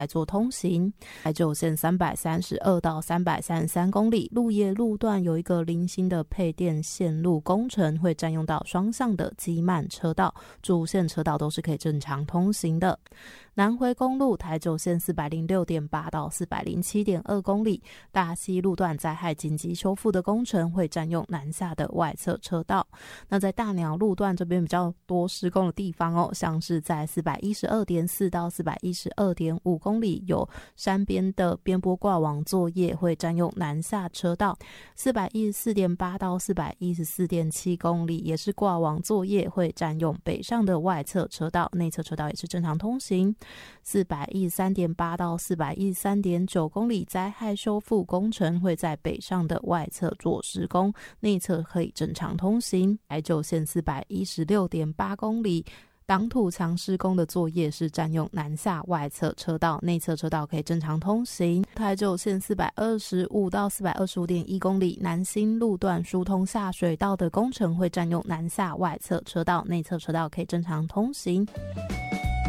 来做通行。台九线332到333公里，鹿野路段有一个零星的配电线路工程，会占用到双向的机慢车道，主线车道都是可以正常通行的。南回公路台九线406.8到407.2公里，大溪路段灾害紧急修复的工程会占用南下的外侧车道。那在大鸟路段这边比较多施工的地方哦，像是在412.4到412.5公里有山边的边坡挂网作业，会占用南下车道。414.8到414.7公里也是挂网作业，会占用北上的外侧车道，内侧车道也是正常通行。413.8到413.9公里灾害修复工程会在北上的外侧做施工，内侧可以正常通行。台九线416.8公里挡土墙施工的作业是占用南下外侧车道，内侧车道可以正常通行。台九线425到425.1公里南新路段疏通下水道的工程会占用南下外侧车道，内侧车道可以正常通行。